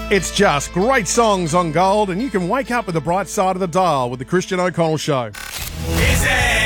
It's just great songs on Gold, and you can wake up with the bright side of the dial with the Christian O'Connell Show. Is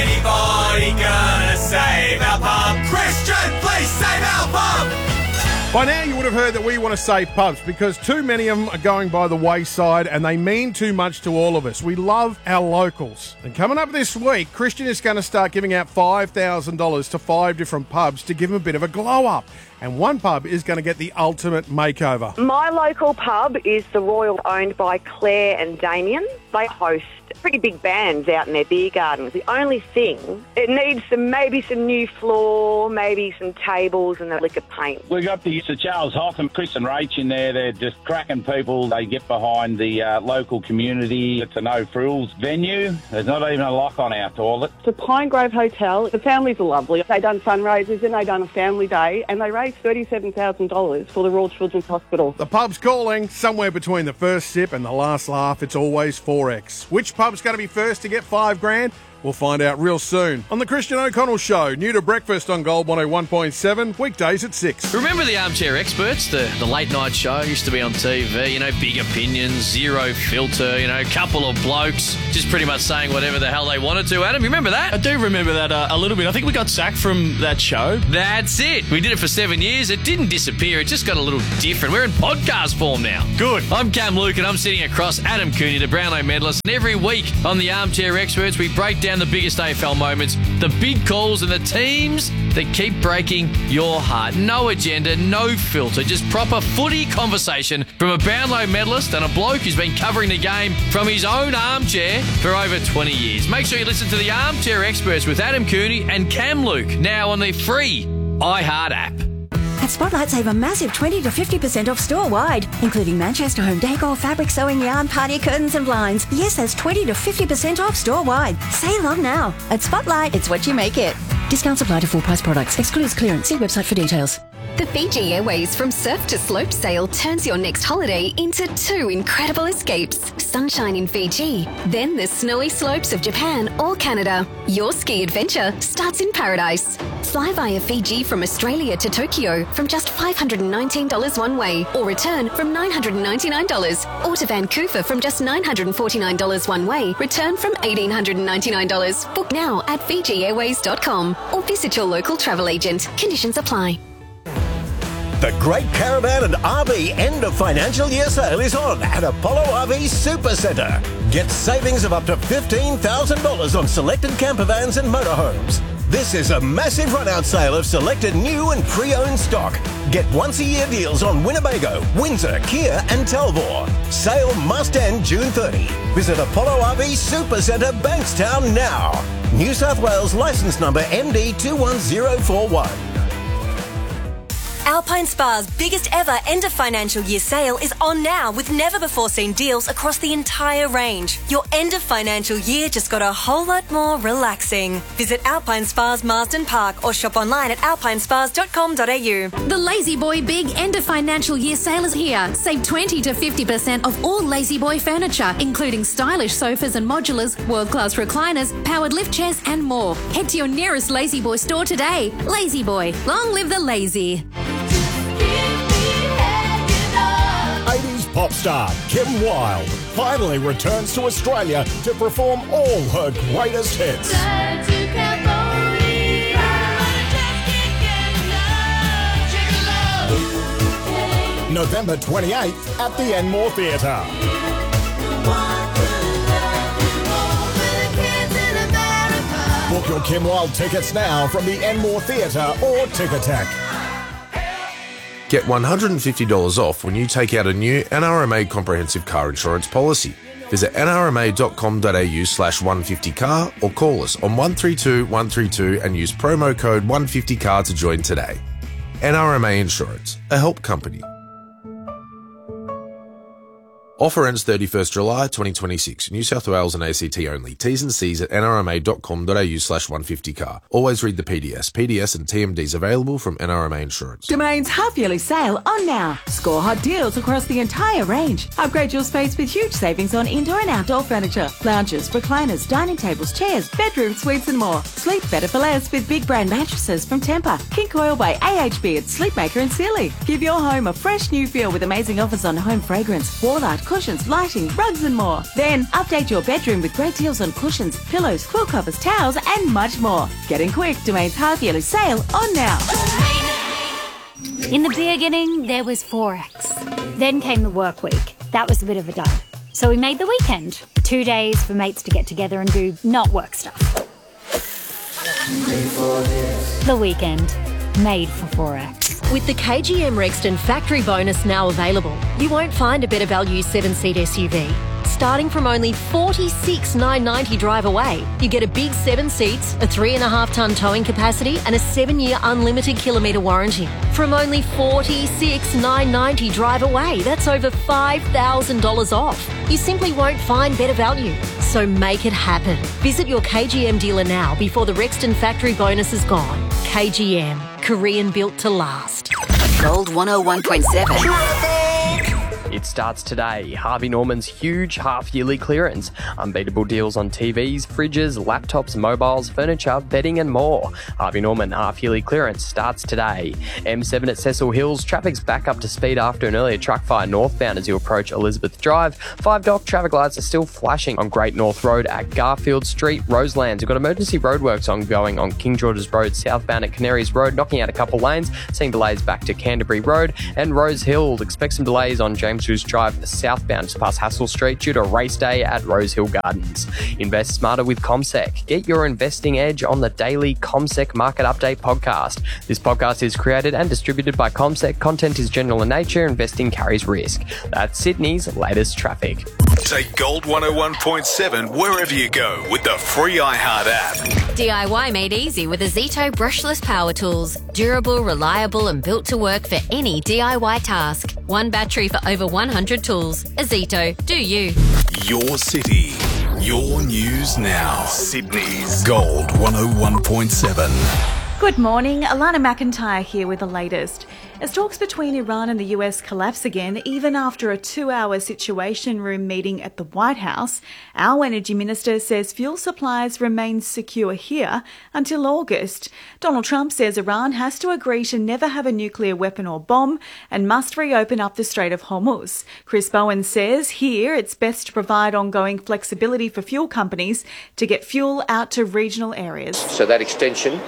anybody gonna save our pub? Christian, please save our pub! By now you would have heard that we want to save pubs because too many of them are going by the wayside and they mean too much to all of us. We love our locals. And coming up this week, Christian is going to start giving out $5,000 to 5 different pubs to give them a bit of a glow up. And one pub is going to get the ultimate makeover. My local pub is the Royal, owned by Claire and Damien. They host pretty big bands out in their beer gardens. The only thing, it needs maybe some new floor, maybe some tables and a lick of paint. We've got the Sir Charles Hoff and Chris and Rach in there. They're just cracking people. They get behind the local community. It's a no-frills venue. There's not even a lock on our toilet. It's a Pine Grove Hotel. The families are lovely. They done fundraisers and they done a family day and they raised $37,000 for the Royal Children's Hospital. The pub's calling. Somewhere between the first sip and the last laugh, it's always 4X. Which pub's going to be first to get $5,000? We'll find out real soon on the Christian O'Connell Show, new to breakfast on Gold 101.7, weekdays at 6. Remember the Armchair Experts, the late night show used to be on TV, big opinions, zero filter, a couple of blokes just pretty much saying whatever the hell they wanted to. Adam, you remember that? I do remember that a little bit. I think we got sacked from that show. That's it. We did it for 7 years. It didn't disappear. It just got a little different. We're in podcast form now. Good. I'm Cam Luke and I'm sitting across Adam Cooney, the Brownlow medalist. And every week on the Armchair Experts, we break down the biggest AFL moments, the big calls and the teams that keep breaking your heart. No agenda, no filter, just proper footy conversation from a Brownlow medalist and a bloke who's been covering the game from his own armchair for over 20 years. Make sure you listen to the Armchair Experts with Adam Cooney and Cam Luke now on the free iHeart app. At Spotlight, save a massive 20 to 50% off store-wide, including Manchester home decor, fabric, sewing yarn, party curtains and blinds. Yes, that's 20 to 50% off store-wide. Save on now. At Spotlight, it's what you make it. Discounts apply to full-price products. Excludes clearance. See website for details. The Fiji Airways From Surf to Slope sale turns your next holiday into 2 incredible escapes. Sunshine in Fiji, then the snowy slopes of Japan or Canada. Your ski adventure starts in paradise. Fly via Fiji from Australia to Tokyo from just $519 one way, or return from $999. Or to Vancouver from just $949 one way, return from $1,899. Book now at FijiAirways.com or visit your local travel agent. Conditions apply. The Great Caravan and RV end of financial year sale is on at Apollo RV Supercentre. Get savings of up to $15,000 on selected campervans and motorhomes. This is a massive run-out sale of selected new and pre-owned stock. Get once-a-year deals on Winnebago, Windsor, Kia and Talbot. Sale must end June 30. Visit Apollo RV Supercentre, Bankstown now. New South Wales licence number MD21041. Alpine Spa's biggest ever end of financial year sale is on now with never before seen deals across the entire range. Your end of financial year just got a whole lot more relaxing. Visit Alpine Spas Marsden Park or shop online at alpinespas.com.au. The Lazy Boy Big End of Financial Year sale is here. Save 20 to 50% off all Lazy Boy furniture, including stylish sofas and modulars, world-class recliners, powered lift chairs and more. Head to your nearest Lazy Boy store today. Lazy Boy, long live the lazy. 80s pop star Kim Wilde finally returns to Australia to perform all her greatest hits. November 28th at the Enmore Theatre. Book your Kim Wilde tickets now from the Enmore Theatre or Ticketek. Get $150 off when you take out a new NRMA comprehensive car insurance policy. Visit nrma.com.au/150car or call us on 132 132 and use promo code 150car to join today. NRMA Insurance, a help company. Offer ends 31st July 2026. New South Wales and ACT only. T's and C's at nrma.com.au/150car. Always read the PDS. PDS and TMDs available from NRMA Insurance. Domain's half-yearly sale on now. Score hot deals across the entire range. Upgrade your space with huge savings on indoor and outdoor furniture, lounges, recliners, dining tables, chairs, bedroom suites and more. Sleep better for less with big brand mattresses from Tempur, King Coil by AHB at Sleepmaker and Sealy. Give your home a fresh new feel with amazing offers on home fragrance, wall art, cushions, lighting, rugs and more. Then update your bedroom with great deals on cushions, pillows, quilt covers, towels and much more. Get in quick. Domain's half-yearly sale on now. In the beginning, there was Forex. Then came the work week. That was a bit of a dud. So we made the weekend. 2 days for mates to get together and do not work stuff. The weekend. Made for Forex. With the KGM Rexton factory bonus now available, you won't find a better value 7-seat SUV. Starting from only $46,990 drive away, you get a big 7 seats, a 3.5-tonne towing capacity and a 7-year unlimited kilometre warranty. From only $46,990 drive away, that's over $5,000 off. You simply won't find better value. So make it happen. Visit your KGM dealer now before the Rexton factory bonus is gone. KGM, Korean built to last. Gold 101.7. It starts today. Harvey Norman's huge half-yearly clearance. Unbeatable deals on TVs, fridges, laptops, mobiles, furniture, bedding and more. Harvey Norman half-yearly clearance starts today. M7 at Cecil Hills. Traffic's back up to speed after an earlier truck fire northbound as you approach Elizabeth Drive. 5 Dock traffic lights are still flashing on Great North Road at Garfield Street. Roselands. We've got emergency roadworks ongoing on King George's Road southbound at Canaries Road, knocking out a couple lanes, seeing delays back to Canterbury Road. And Rose Hill. Expect some delays on James Drive southbound just past Hassel Street due to a race day at Rose Hill Gardens. Invest smarter with CommSec. Get your investing edge on the daily CommSec Market Update podcast. This podcast is created and distributed by CommSec. Content is general in nature. Investing carries risk. That's Sydney's latest traffic. Take Gold 101.7 wherever you go with the free iHeart app. DIY made easy with Azito brushless power tools. Durable, reliable and built to work for any DIY task. One battery for over 100 tools. Azito, do you. Your city, your news now. Sydney's Gold 101.7. Good morning, Alana McIntyre here with the latest. As talks between Iran and the US collapse again, even after a 2-hour Situation Room meeting at the White House, our Energy Minister says fuel supplies remain secure here until August. Donald Trump says Iran has to agree to never have a nuclear weapon or bomb and must reopen up the Strait of Hormuz. Chris Bowen says here it's best to provide ongoing flexibility for fuel companies to get fuel out to regional areas. So that extension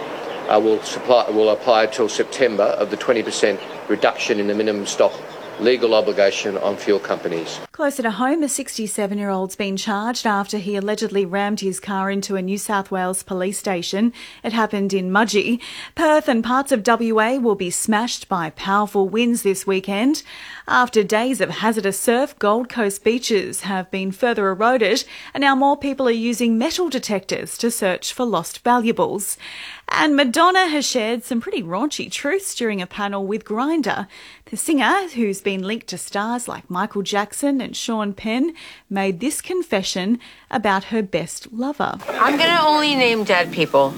will apply till September of the 20% reduction in the minimum stock legal obligation on fuel companies. Closer to home, a 67-year-old's been charged after he allegedly rammed his car into a New South Wales police station. It happened in Mudgee. Perth and parts of WA will be smashed by powerful winds this weekend. After days of hazardous surf, Gold Coast beaches have been further eroded, and now more people are using metal detectors to search for lost valuables. And Madonna has shared some pretty raunchy truths during a panel with Grindr. The singer, who's been linked to stars like Michael Jackson and Sean Penn, made this confession about her best lover. I'm going to only name dead people.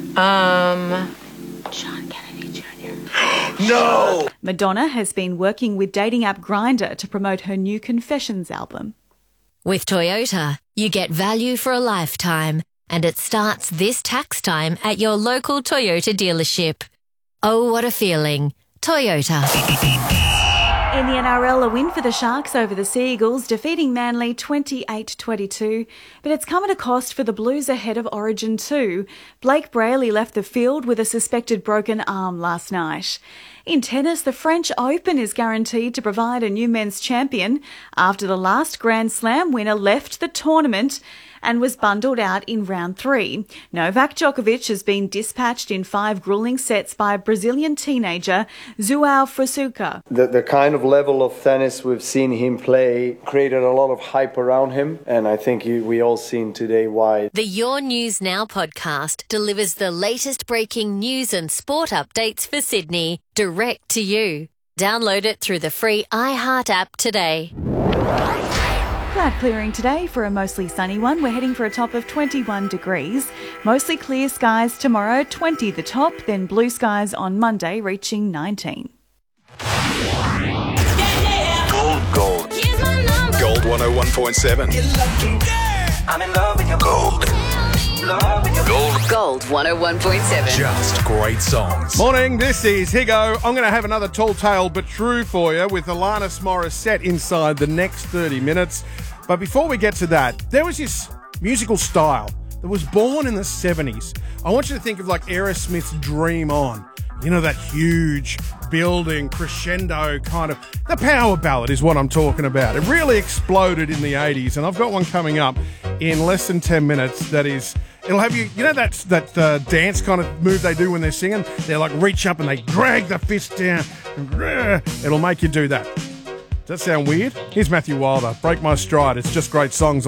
John Kennedy Jr. No! Madonna has been working with dating app Grindr to promote her new Confessions album. With Toyota, you get value for a lifetime, and it starts this tax time at your local Toyota dealership. Oh, what a feeling. Toyota. In the NRL, a win for the Sharks over the Seagulls, defeating Manly 28-22. But it's come at a cost for the Blues ahead of Origin 2. Blake Brayley left the field with a suspected broken arm last night. In tennis, the French Open is guaranteed to provide a new men's champion after the last Grand Slam winner left the tournament and was bundled out in round 3. Novak Djokovic has been dispatched in 5 gruelling sets by Brazilian teenager João Fonseca. The kind of level of tennis we've seen him play created a lot of hype around him, and I think we all seen today why. The Your News Now podcast delivers the latest breaking news and sport updates for Sydney direct to you. Download it through the free iHeart app today. Cloud clearing today for a mostly sunny one. We're heading for a top of 21 degrees. Mostly clear skies tomorrow, 20 the top, then blue skies on Monday, reaching 19. Gold. Gold 101.7. I'm in love with your gold. Gold 101.7. Just great songs. Morning, this is Higo. I'm going to have another tall tale but true for you with Alanis Morissette inside the next 30 minutes. But before we get to that, there was this musical style that was born in the 70s. I want you to think of like Aerosmith's Dream On. You know, that huge building, crescendo kind of... The power ballad is what I'm talking about. It really exploded in the 80s, and I've got one coming up in less than 10 minutes that is... It'll have you... You know that dance kind of move they do when they're singing? They like reach up and they drag the fist down. It'll make you do that. Does that sound weird? Here's Matthew Wilder. Break My Stride. It's just great songs on